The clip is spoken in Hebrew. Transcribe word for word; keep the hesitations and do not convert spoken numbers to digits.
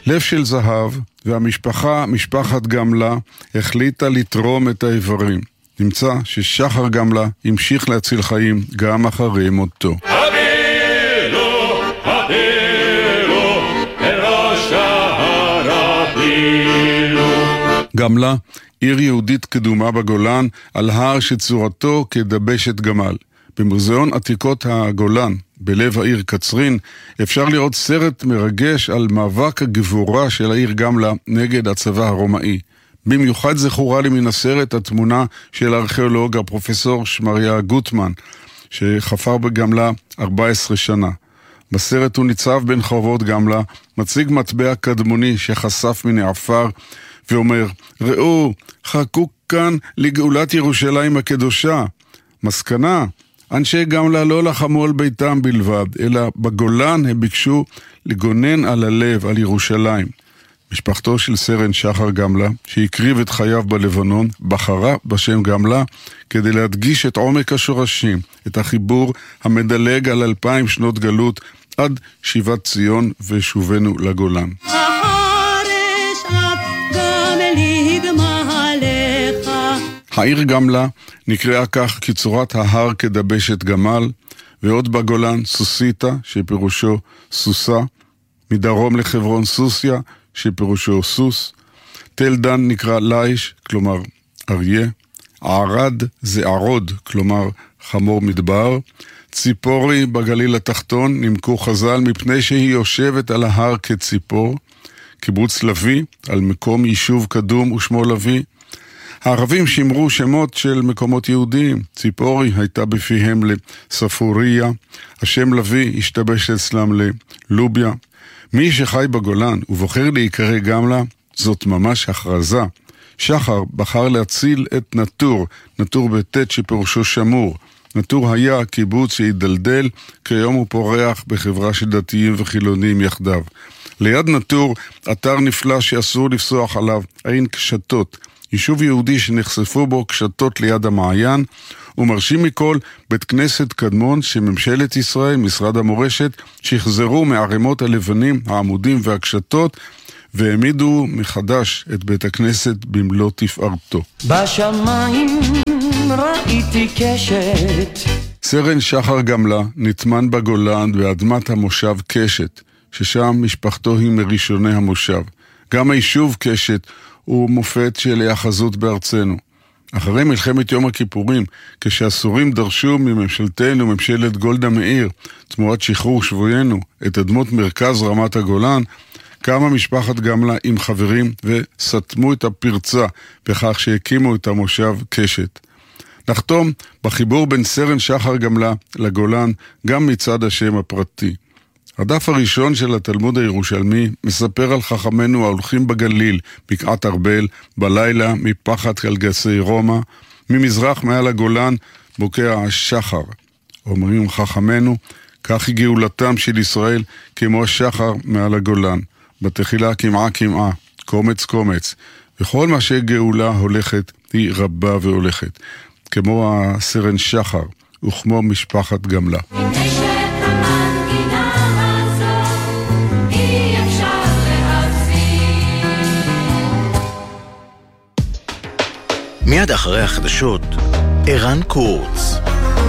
לב של זהב, והמשפחה, משפחת גמלה, החליטה לתרום את האיברים. נמצא ששחר גמלה המשיך להציל חיים גם אחרי מותו. הבילו, הבילו, אל ראש ההר הבילו. גמלה, עיר יהודית קדומה בגולן, על הר שצורתו כדבשת גמל. במוזיאון עתיקות הגולן, בלב העיר קצרין, אפשר לראות סרט מרגש על מאבק הגבורה של העיר גמלה נגד הצבא הרומאי. במיוחד זכורה לי מן הסרט התמונה של הארכיאולוג הפרופסור שמריה גוטמן, שחפר בגמלה ארבע עשרה שנה. בסרט הוא ניצב בין חורבות גמלה, מציג מטבע קדמוני שחשף מן העפר, ואומר, ראו, חכו כאן לגאולת ירושלים הקדושה. מסקנה, אנשי גמלה לא לחמו על ביתם בלבד, אלא בגולן הם ביקשו לגונן על הלב, על ירושלים. משפחתו של סרן שחר גמלה, שהקריב את חייו בלבנון, בחרה בשם גמלה כדי להדגיש את עומק השורשים, את החיבור המדלג על אלפיים שנות גלות עד שיבת ציון ושובנו לגולן. העיר גמלה נקראה כך כצורת ההר כדבשת גמל, ועוד בגולן סוסיתה שפירושו סוסה, מדרום לחברון סוסיה שפירושו סוס, תל דן נקרא לייש, כלומר אריה, ערד זה ערוד, כלומר חמור מדבר, ציפורי בגליל התחתון נמקו חז"ל מפני שהיא יושבת על ההר כציפור, קיבוץ לוי על מקום יישוב קדום ושמו לוי, הערבים שמרו שמות של מקומות יהודיים, ציפורי הייתה בפיהם לספוריה, השם לוי השתבש אצלם ללוביה. מי שחי בגולן ובוחר להיקרא גמלה, זאת ממש הכרזה. שחר בחר להציל את נטור, נטור בטט שפירושו שמור. נטור היה קיבוץ שהידלדל, כיום הוא פורח בחברה של דתיים וחילונים יחדיו. ליד נטור, אתר נפלא שאסור לפסוח עליו, עין קשתות. יישוב יהודי שנחשפו בו קשתות ליד המעיין, ומרשים מכל בית כנסת קדמון שממשלת ישראל, משרד המורשת, שחזרו מערימות הלבנים, העמודים והקשתות, והעמידו מחדש את בית הכנסת במלוא תפארתו. בשמיים ראיתי קשת. סרן שחר גמלה נטמן בגולן באדמת המושב קשת, ששם משפחתו היא מראשוני המושב. גם היישוב קשת הוא מופת של היאחזות בארצנו. אחרי מלחמת יום הכיפורים, כשהסורים דרשו מממשלתנו, ממשלת גולדה מאיר, תמורת שחרור שבוינו, את אדמות מרכז רמת הגולן, קמה משפחת גמלה עם חברים וסתמו את הפרצה בכך שהקימו את המושב קשת. נחתום בחיבור בין סרן שחר גמלה לגולן גם מצד השם הפרטי. הדף הראשון של התלמוד הירושלמי מספר על חכמינו ההולכים בגליל, בקעת ארבל, בלילה מפחד קלגסי רומא, ממזרח מעל הגולן בוקע השחר. אומרים חכמינו, כך היא גאולתם של ישראל כמו השחר מעל הגולן. בתחילה כמעה כמעה, קומץ קומץ, וכל מה שגאולה הולכת היא רבה והולכת, כמו הסרן שחר וכמו משפחת גמלה. מיד אחרי החדשות, ערן קורץ.